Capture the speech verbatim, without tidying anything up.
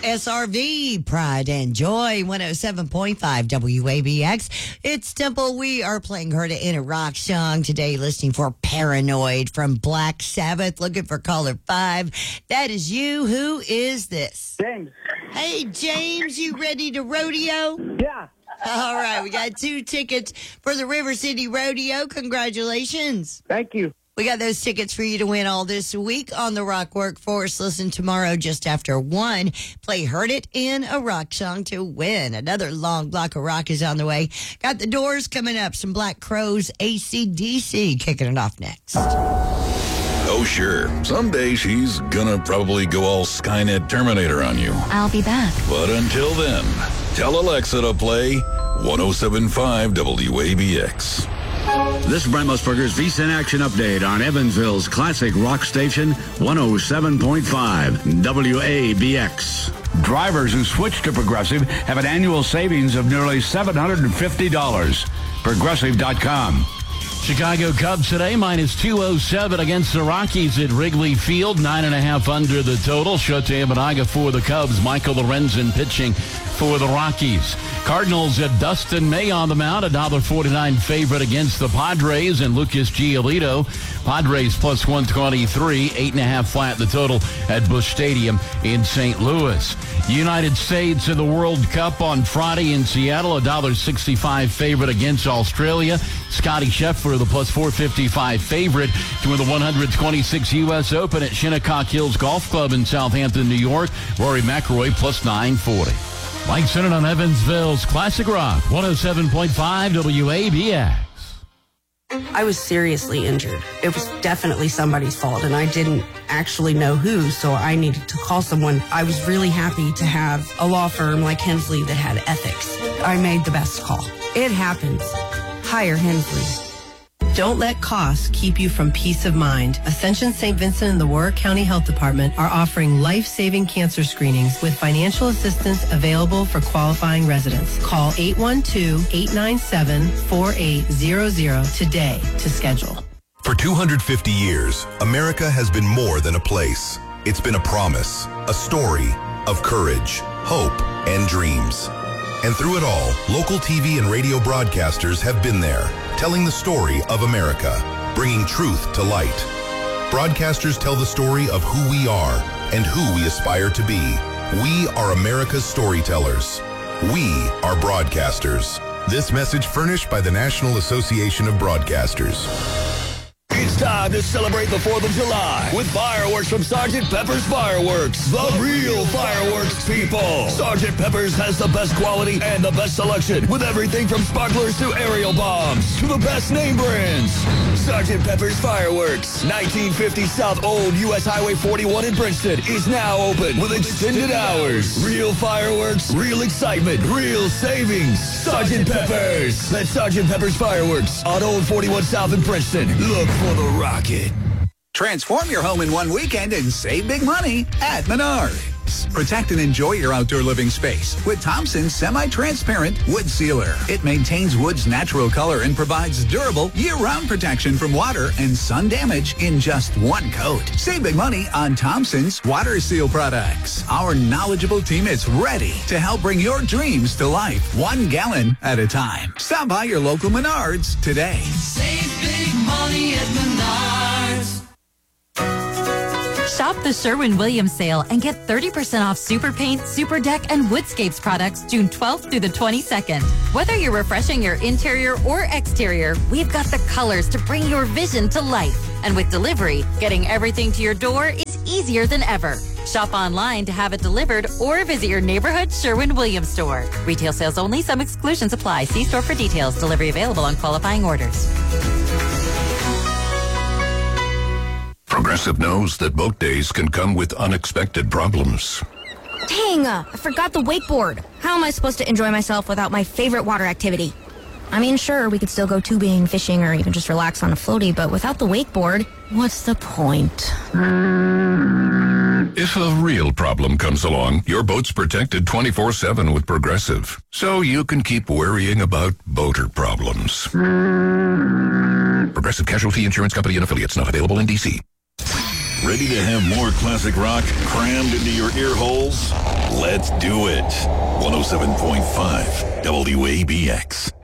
S R V, Pride and Joy, one oh seven point five W A B X. It's Temple. We are playing Heard It in a Rock Song today, listening for Paranoid from Black Sabbath, looking for caller five. That is you. Who is this? James. Hey, James, you ready to rodeo? Yeah. All right, we got two tickets for the River City Rodeo. Congratulations. Thank you. We got those tickets for you to win all this week on the Rock Workforce. Listen tomorrow just after one. Play Heard It in a Rock Song to win. Another long block of rock is on the way. Got the Doors coming up. Some Black Crowes, A C D C kicking it off next. Oh, sure. Someday she's gonna probably go all Skynet Terminator on you. I'll be back. But until then, tell Alexa to play one oh seven point five W A B X. This is Brent Musburger's VSiN Action Update on Evansville's classic rock station, one oh seven point five W A B X. Drivers who switch to Progressive have an annual savings of nearly seven hundred fifty dollars. Progressive dot com. Chicago Cubs today, minus two oh seven against the Rockies at Wrigley Field. Nine and a half under the total. Shohei Ohtani for the Cubs. Michael Lorenzen pitching for the Rockies. Cardinals at Dustin May on the mound. A one dollar forty-nine favorite against the Padres and Lucas Giolito. Padres plus one twenty-three. Eight and a half flat the total at Busch Stadium in Saint Louis. United States in the World Cup on Friday in Seattle. A one dollar sixty-five favorite against Australia. Scotty Scheffler, the plus four fifty-five favorite to win the one twenty-six U S Open at Shinnecock Hills Golf Club in Southampton, New York. Rory McIlroy plus nine forty. Mike Sennett on Evansville's Classic Rock, one oh seven point five W A B X. I was seriously injured. It was definitely somebody's fault, and I didn't actually know who, so I needed to call someone. I was really happy to have a law firm like Hensley that had ethics. I made the best call. It happens. Hire Hensley. Don't let costs keep you from peace of mind. Ascension Saint Vincent and the Warwick County Health Department are offering life-saving cancer screenings with financial assistance available for qualifying residents. Call eight one two, eight nine seven, four eight zero zero today to schedule. For two hundred fifty years, America has been more than a place. It's been a promise, a story of courage, hope, and dreams. And through it all, local T V and radio broadcasters have been there, telling the story of America, bringing truth to light. Broadcasters tell the story of who we are and who we aspire to be. We are America's storytellers. We are broadcasters. This message furnished by the National Association of Broadcasters. It's time to celebrate the fourth of July with fireworks from Sergeant Pepper's Fireworks. The real fireworks, people. Sergeant Pepper's has the best quality and the best selection with everything from sparklers to aerial bombs to the best name brands. Sergeant Pepper's Fireworks, nineteen fifty South Old U S Highway forty-one in Princeton, is now open with extended hours. Real fireworks, real excitement, real savings. Sergeant Pepper's. That's Sergeant Pepper's Fireworks on Old forty-one South in Princeton. Look for the rocket. Transform your home in one weekend and save big money at Menards. Protect and enjoy your outdoor living space with Thompson's semi-transparent wood sealer. It maintains wood's natural color and provides durable year-round protection from water and sun damage in just one coat. Save big money on Thompson's water seal products. Our knowledgeable team is ready to help bring your dreams to life, one gallon at a time. Stop by your local Menards today. Save big money at Menards. Shop the Sherwin-Williams sale and get thirty percent off Super Paint, Super Deck, and Woodscapes products June twelfth through the twenty-second. Whether you're refreshing your interior or exterior, we've got the colors to bring your vision to life. And with delivery, getting everything to your door is easier than ever. Shop online to have it delivered or visit your neighborhood Sherwin-Williams store. Retail sales only. Some exclusions apply. See store for details. Delivery available on qualifying orders. Progressive knows that boat days can come with unexpected problems. Dang, uh, I forgot the wakeboard. How am I supposed to enjoy myself without my favorite water activity? I mean, sure, we could still go tubing, fishing, or even just relax on a floaty, but without the wakeboard, what's the point? If a real problem comes along, your boat's protected twenty-four seven with Progressive, so you can keep worrying about boater problems. Progressive Casualty Insurance Company and affiliates, not available in D C Ready to have more classic rock crammed into your ear holes? Let's do it. one oh seven point five W A B X.